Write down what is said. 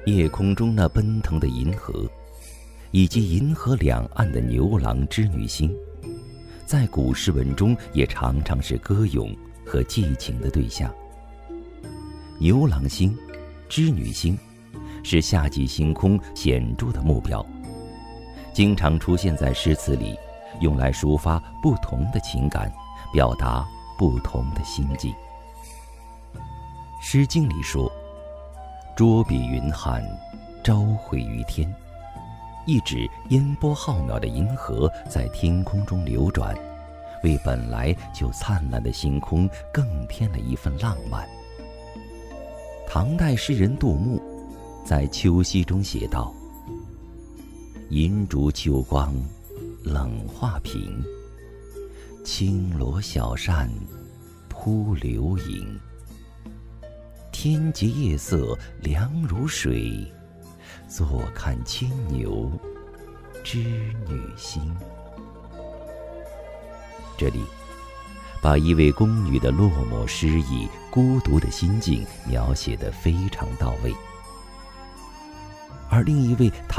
夜空中那奔腾的银河，以及银河两岸的牛郎织女星，在古诗文中也常常是歌咏和寄情的对象。牛郎星、织女星是夏季星空显著的目标，经常出现在诗词里，用来抒发不同的情感，表达不同的心境。诗经里说：捉彼云汉，朝会于天，意指烟波浩渺的银河在天空中流转，为本来就灿烂的星空更添了一份浪漫。唐代诗人杜牧在《秋夕》中写道：银烛秋光冷画屏，轻罗小扇扑流萤。天洁夜色凉如水，坐看牵牛织女星。这里把一位宫女的落寞失意、孤独的心境描写得非常到位，而另一位